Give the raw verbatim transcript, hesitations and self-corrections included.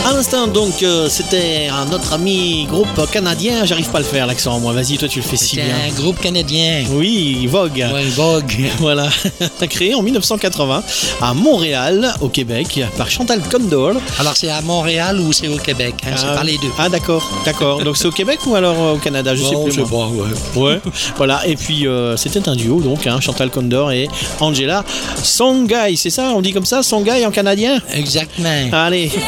À l'instant, donc, euh, c'était un notre ami groupe canadien. J'arrive pas à le faire, l'accent, moi. Vas-y, toi, tu le fais si C'est bien. un groupe canadien. Oui, Vogue. Ouais, Vogue. Voilà. Créé en dix-neuf cent quatre-vingts à Montréal, au Québec, par Chantal Condor. Alors, c'est à Montréal ou c'est au Québec? Hein? C'est Ah, par les deux. Ah, d'accord, d'accord. Donc, c'est au Québec ou alors euh, au Canada? Je sais Bon, plus. je sais moi. pas, ouais. Ouais, voilà. Et puis, euh, c'était un duo, donc, hein, Chantal Condor et Angela Songhai. C'est ça, on dit comme ça, Songhai en canadien? Exactement. Allez,